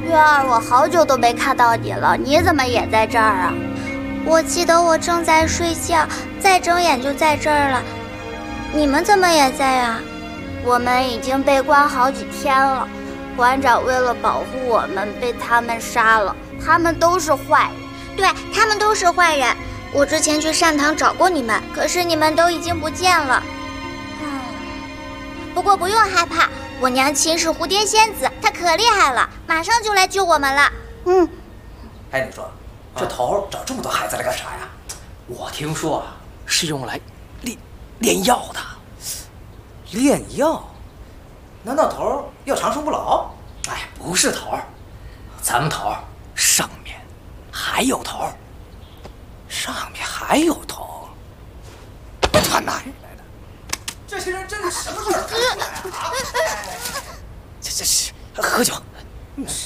月儿，我好久都没看到你了，你怎么也在这儿啊？ 我记得我正在睡觉，再睁眼就在这儿了。你们怎么也在啊？ 我们已经被关好几天了，馆长为了保护我们，被他们杀了。他们都是坏人。 对，他们都是坏人。我之前去善堂找过你们，可是你们都已经不见了。不过不用害怕，我娘亲是蝴蝶仙子，她可厉害了，马上就来救我们了。 哎，你说，这头找这么多孩子来干啥呀？ 我听说啊，是用来炼药的。 炼药？难道头要长生不老？ 哎，不是头，咱们头上面还有头， 上面还有头？他哪里来的？这些人真的什么事儿干不出来啊？ 这是喝酒。